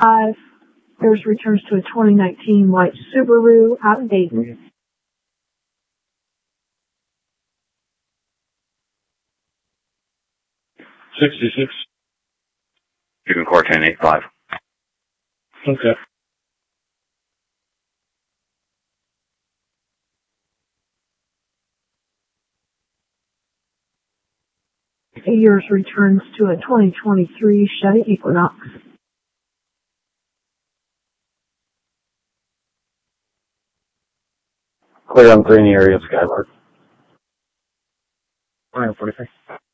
Yours returns to a 2019 white Subaru outdated. 66. You can core 1085. Okay. Yours returns to a 2023 Chevy Equinox. Clear on 3 in the area of Skyward. 143.